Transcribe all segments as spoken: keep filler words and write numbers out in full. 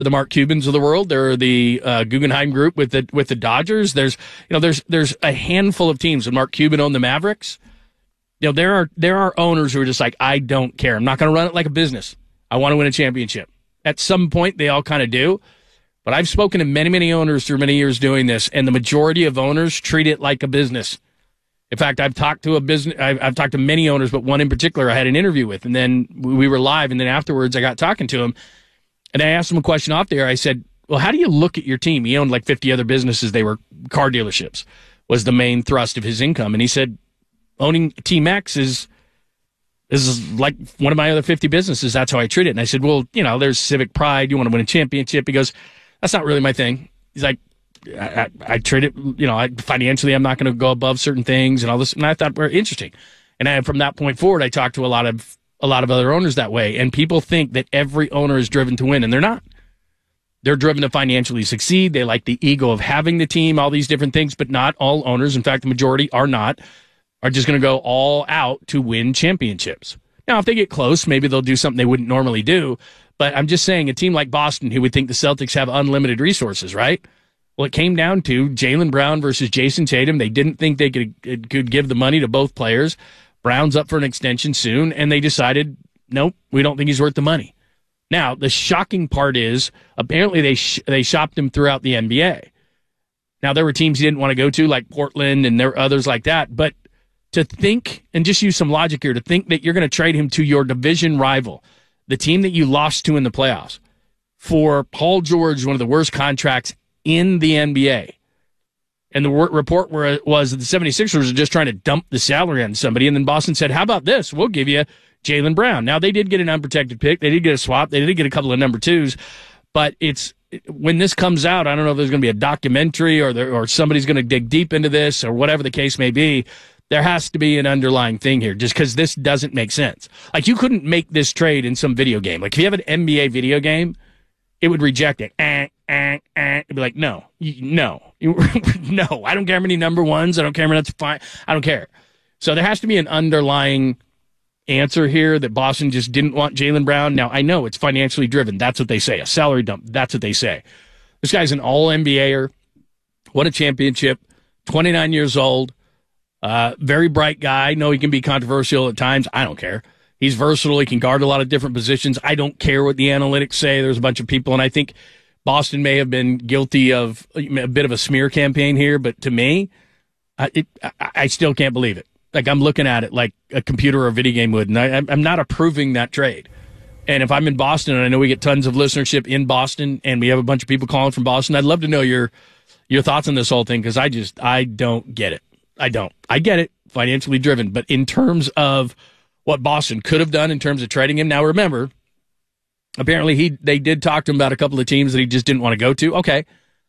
the Mark Cubans of the world. There are the uh, Guggenheim Group with the with the Dodgers. There's you know there's there's a handful of teams. When Mark Cuban owned the Mavericks, you know there are there are owners who are just like, I don't care. I'm not going to run it like a business. I want to win a championship. At some point, they all kind of do. But I've spoken to many, many owners through many years doing this, and the majority of owners treat it like a business. In fact, I've talked to a business. I've, I've talked to many owners, but one in particular I had an interview with, and then we were live, and then afterwards I got talking to him, and I asked him a question off there. I said, "Well, how do you look at your team?" He owned like fifty other businesses. They were car dealerships. Was the main thrust of his income, and he said, "Owning Team X is is like one of my other fifty businesses. That's how I treat it." And I said, "Well, you know, there's civic pride. You want to win a championship." He goes, "That's not really my thing." He's like, I, I, I treat it, you know, I, financially, I'm not going to go above certain things and all this. And I thought, very interesting. And I, from that point forward, I talked to a lot of, a lot of other owners that way. And people think that every owner is driven to win, and they're not. They're driven to financially succeed. They like the ego of having the team, all these different things, but not all owners. In fact, the majority are not, are just going to go all out to win championships. Now, if they get close, maybe they'll do something they wouldn't normally do. But I'm just saying, a team like Boston, who would think the Celtics have unlimited resources, right? Well, it came down to Jaylen Brown versus Jason Tatum. They didn't think they could could give the money to both players. Brown's up for an extension soon, and they decided, nope, we don't think he's worth the money. Now, the shocking part is, apparently they sh- they shopped him throughout the N B A. Now, there were teams he didn't want to go to, like Portland, and there were others like that. But to think, and just use some logic here, to think that you're going to trade him to your division rival, the team that you lost to in the playoffs, for Paul George, one of the worst contracts in the N B A. And the report where it was that the 76ers are just trying to dump the salary on somebody, and then Boston said, how about this? We'll give you Jaylen Brown. Now, they did get an unprotected pick. They did get a swap. They did get a couple of number twos. But it's when this comes out, I don't know if there's going to be a documentary or there, or somebody's going to dig deep into this or whatever the case may be. There has to be an underlying thing here, just because this doesn't make sense. Like, you couldn't make this trade in some video game. Like, if you have an N B A video game, it would reject it. Eh, eh, eh. It'd be like, no, you, no, you, no. I don't care how many number ones. I don't care how many. That's fine. I don't care. So there has to be an underlying answer here that Boston just didn't want Jaylen Brown. Now, I know it's financially driven. That's what they say. A salary dump. That's what they say. This guy's an all-N B A er. Won a championship. twenty-nine years old. Uh, very bright guy. No, he can be controversial at times. I don't care. He's versatile. He can guard a lot of different positions. I don't care what the analytics say. There's a bunch of people, and I think Boston may have been guilty of a bit of a smear campaign here, but to me, I, it, I, I still can't believe it. Like, I'm looking at it like a computer or a video game would, and I, I'm not approving that trade. And if I'm in Boston, and I know we get tons of listenership in Boston, and we have a bunch of people calling from Boston, I'd love to know your your thoughts on this whole thing, because I just, I don't get it. I don't. I get it, financially driven, but in terms of what Boston could have done in terms of trading him, now remember, apparently he they did talk to him about a couple of teams that he just didn't want to go to. Okay.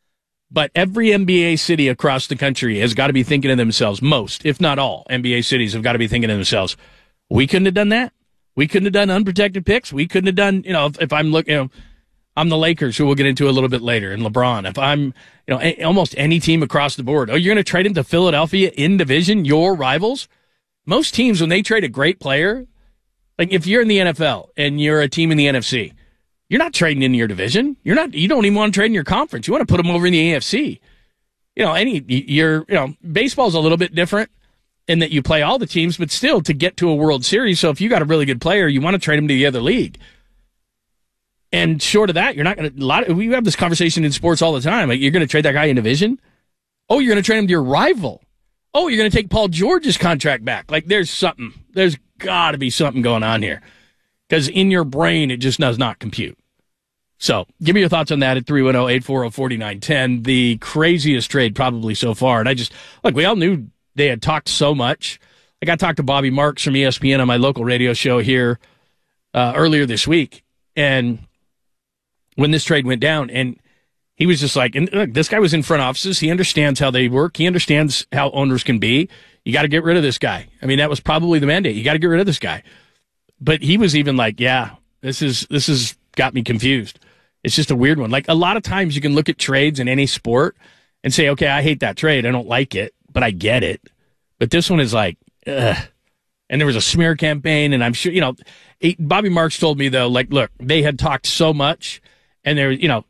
But every N B A city across the country has got to be thinking to themselves, most, if not all, N B A cities have got to be thinking to themselves, we couldn't have done that. We couldn't have done unprotected picks. We couldn't have done, you know, if, if I'm looking, you know, I'm the Lakers, who we'll get into a little bit later, and LeBron. If I'm, you know, a, almost any team across the board, oh, you're going to trade him to Philadelphia in division, your rivals? Most teams, when they trade a great player, like if you're in the N F L and you're a team in the N F C, you're not trading in your division. You're not. You don't even want to trade in your conference. You want to put them over in the A F C. You know, any you're. You know, baseball's a little bit different in that you play all the teams, but still to get to a World Series. So if you got a really good player, you want to trade him to the other league. And short of that, you're not going to. A lot of, we have this conversation in sports all the time. Like, you're going to trade that guy in division. Oh, you're going to trade him to your rival. Oh, you're going to take Paul George's contract back. Like, there's something. There's got to be something going on here, because in your brain it just does not compute. So, give me your thoughts on that at three one zero, eight four zero, four nine one zero. The craziest trade probably so far. And I just look. We all knew they had talked so much. Like, I talked to Bobby Marks from E S P N on my local radio show here uh, earlier this week, and when this trade went down, and he was just like, and look, this guy was in front offices. He understands how they work. He understands how owners can be. You got to get rid of this guy. I mean, that was probably the mandate. You got to get rid of this guy. But he was even like, yeah, this is this has got me confused. It's just a weird one. Like, a lot of times you can look at trades in any sport and say, okay, I hate that trade. I don't like it, but I get it. But this one is like, ugh. And there was a smear campaign, and I'm sure, you know, Bobby Marks told me, though, like, look, they had talked so much, And there, you know,